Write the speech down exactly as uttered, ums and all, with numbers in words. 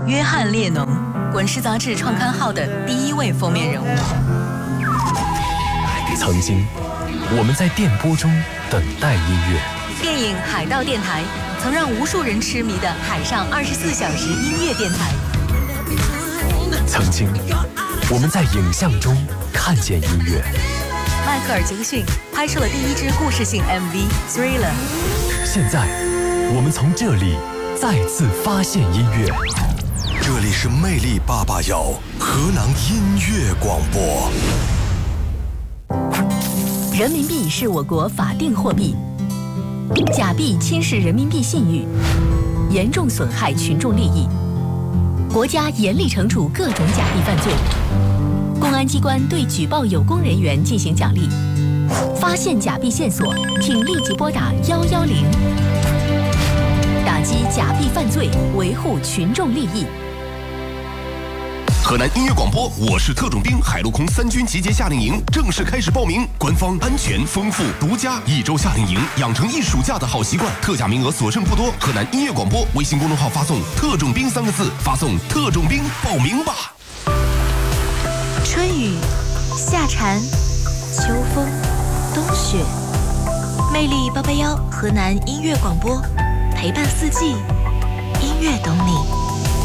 约翰列侬，滚石杂志创刊号的第一位封面人物。 曾经，我们在电波中等待音乐。 电影《海盗电台》曾让无数人痴迷的海上二十四小时音乐电台。 曾经，我们在影像中看见音乐。 迈克尔·杰克逊拍摄了第一支故事性 M V《Thriller》。 现在，我们从这里再次发现音乐。 这里是魅力八八幺河南音乐广播。 人民币是我国法定货币，假币侵蚀人民币信誉，严重损害群众利益。国家严厉惩处各种假币犯罪。公安机关对举报有功人员进行奖励。发现假币线索，请立即拨打幺幺零，打击假币犯罪，维护群众利益。 河南音乐广播，我是特种兵，海陆空三军集结夏令营正式开始报名，官方、安全、丰富、独家，一周夏令营，养成一暑假的好习惯。特价名额所剩不多，河南音乐广播微信公众号发送“特种兵”三个字，发送“特种兵”报名吧。 春雨、夏蝉、秋风、冬雪，魅力八八幺河南音乐广播，陪伴四季，音乐懂你。